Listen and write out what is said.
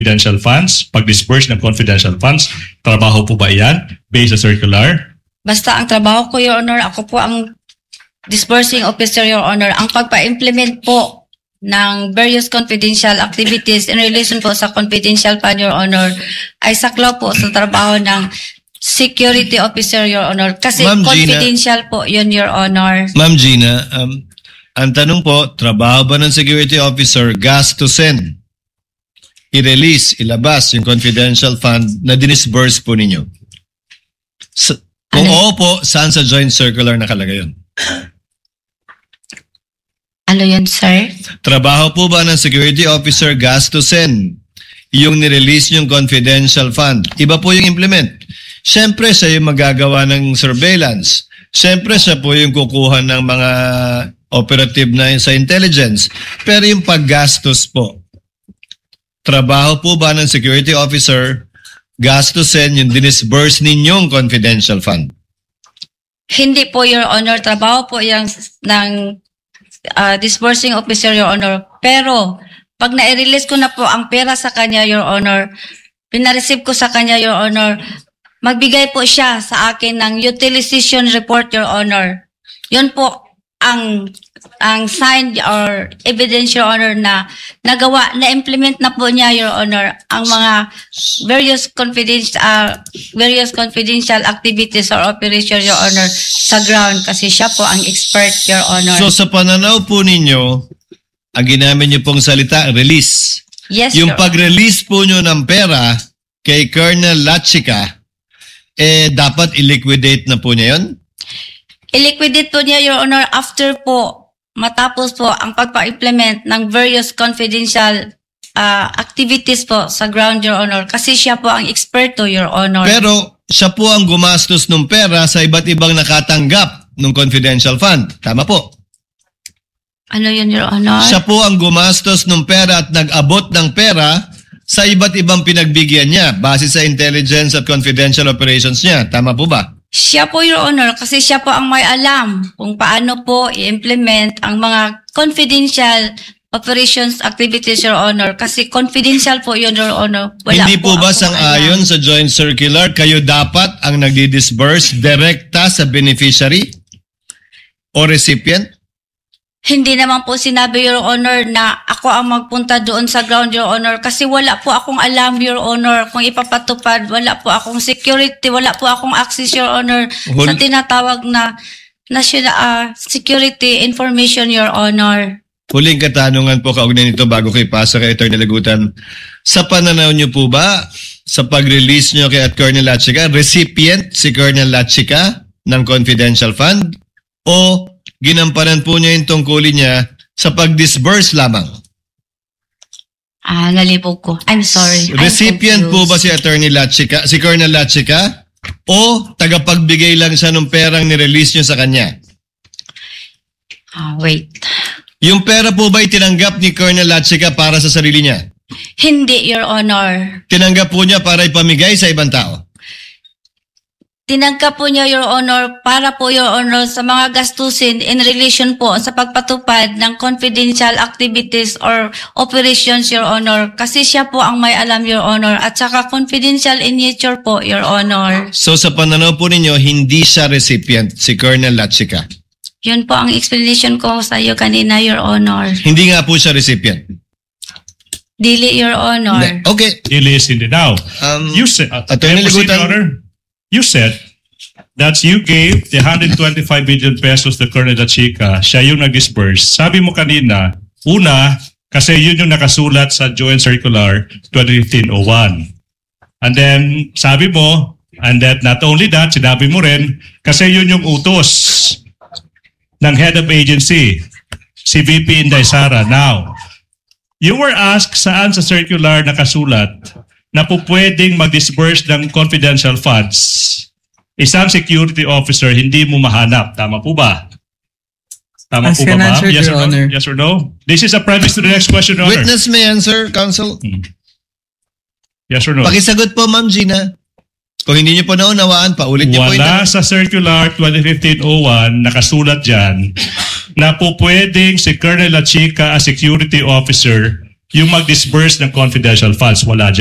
confidential funds, pag-disburse ng confidential funds. Trabaho po ba yan based sa circular? Basta ang trabaho ko, Your Honor, ako po ang disbursing officer, Your Honor. Ang pagpa-implement po ng various confidential activities in relation po sa confidential fund, Your Honor, ay saklaw po sa trabaho ng security officer, Your Honor. Kasi Ma'am confidential po yun, Your Honor. Ma'am Gina, ang tanong po, trabaho ba ng security officer gastusin, i-release, ilabas yung confidential fund na dinisburse po ninyo? Kung oo po, saan sa joint circular nakalagay yun? Ano yun, sir? Trabaho po ba ng security officer gastusin yung nirelease yung confidential fund? Iba po yung implement. Siyempre, siya yung magagawa ng surveillance. Siyempre, siya po yung kukuha ng mga operative na sa intelligence. Pero yung paggastos po, trabaho po ba ng security officer gastusin yung dinisburse ninyong confidential fund? Hindi po, Your Honor. Trabaho po yung ng disbursing officer, Your Honor. Pero, pag na-release ko na po ang pera sa kanya, Your Honor, pinareceive ko sa kanya, Your Honor, magbigay po siya sa akin ng utilization report, Your Honor. Yun po ang signed or evidence, Your Honor, na nagawa, na-implement na po niya, Your Honor, ang mga various confidential activities or operations, Your Honor, sa ground kasi siya po ang expert, Your Honor. So sa pananaw po ninyo, ang ginamit niyo pong salita, release. Yes, Yung Your pag-release po niyo ng pera kay Colonel Lachica, dapat i-liquidate na po niya yun? I-liquidate po niya, Your Honor, after po, matapos po ang pagpa-implement ng various confidential activities po sa ground, Your Honor. Kasi siya po ang eksperto, Your Honor. Pero siya po ang gumastos ng pera sa iba't ibang nakatanggap ng confidential fund. Tama po. Ano yun, Your Honor? Siya po ang gumastos ng pera at nag-abot ng pera sa iba't ibang pinagbigyan niya base sa intelligence at confidential operations niya. Tama po ba? Siya po, Your Honor, kasi siya po ang may alam kung paano po i-implement ang mga confidential operations activities, Your Honor. Kasi confidential po yun, Your Honor. Hindi po ba akong sang-ayon sa joint circular, kayo dapat ang nagdi-disburse direkta sa beneficiary o recipient? Hindi naman po sinabi, Your Honor, na ako ang magpunta doon sa ground, Your Honor. Kasi wala po akong alam, Your Honor, kung ipapatupad. Wala po akong security, wala po akong access, Your Honor, sa tinatawag na national security information, Your Honor. Huling katanungan po kaugnay nito bago kayo ipasa kay Atty. Lagutan. Sa pananaw niyo po ba, sa pag-release niyo kay Colonel Lachica, recipient si Colonel Lachica ng confidential fund o ginampanan po niya yung tungkulin niya sa pag-disburse lamang? Nalibog ko. I'm sorry. Recipient po ba si Attorney Lachica, si Colonel Lachica, o tagapagbigay lang siya ng perang nirelease niyo sa kanya? Wait. Yung pera po ba itinanggap ni Colonel Lachica para sa sarili niya? Hindi, Your Honor. Tinanggap po niya para ipamigay sa ibang tao? Tinanggap po niya, Your Honor, para po, Your Honor, sa mga gastusin in relation po sa pagpatupad ng confidential activities or operations, Your Honor. Kasi siya po ang may alam, Your Honor, at saka confidential in nature po, Your Honor. So sa pananaw po ninyo, hindi siya recipient, si Colonel Lachica? Yun po ang explanation ko sa iyo kanina, Your Honor. Hindi nga po siya recipient? Dili, Your Honor. Okay. Listen now. You said, Attorney Lagutan, Your Honor, you said that you gave the 125 billion pesos to Colonel Lachica. Siya yung nag-disburse. Sabi mo kanina, una, kasi yun yung nakasulat sa Joint Circular 2015-01. And then, sabi mo, and that not only that, sinabi mo rin, kasi yun yung utos ng head of agency, si VP Inday Sara. Now, you were asked saan sa circular nakasulat na po pwedeng mag-disburse ng confidential funds. Isang security officer, hindi mo mahanap. Tama po ba? Tama po ba, ma'am? Yes or no? Yes or no? This is a premise to the next question, Your Honor. Witness may answer, counsel. Yes or no? Pakisagot po, Ma'am Gina. Kung hindi niyo po naunawaan, paulit niyo po ito. Wala sa Circular 2015-01, nakasulat dyan, na po pwedeng si Colonel Lachica as security officer yung mag-disburse ng confidential funds, wala